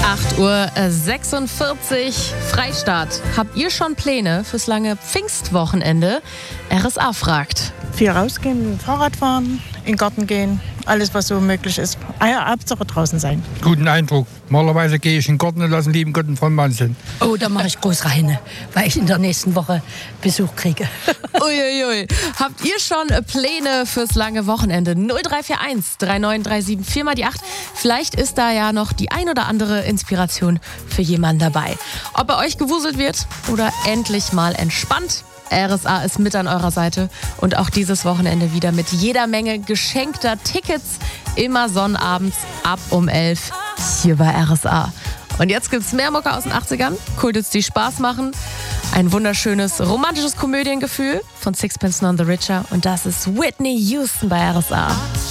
8:46 Uhr, Freistaat. Habt ihr schon Pläne fürs lange Pfingstwochenende? RSA fragt. Viel rausgehen, Fahrrad fahren, in den Garten gehen, alles was so möglich ist. Hauptsache draußen sein. Guten Eindruck. Normalerweise gehe ich in den Garten und lasse den lieben Gott von Mann sind. Oh, da mache ich groß rein, weil ich in der nächsten Woche Besuch kriege. Uiuiui. Habt ihr schon Pläne fürs lange Wochenende? 0341 3937 4 mal die 8. Vielleicht ist da ja noch die ein oder andere Inspiration für jemanden dabei. Ob bei euch gewuselt wird oder endlich mal entspannt. RSA ist mit an eurer Seite und auch dieses Wochenende wieder mit jeder Menge geschenkter Tickets. Immer sonnabends ab um 11 hier bei RSA. Und jetzt gibt's mehr Mucke aus den 80ern, Kultits, die Spaß machen. Ein wunderschönes romantisches Komödiengefühl von Sixpence None the Richer. Und das ist Whitney Houston bei RSA.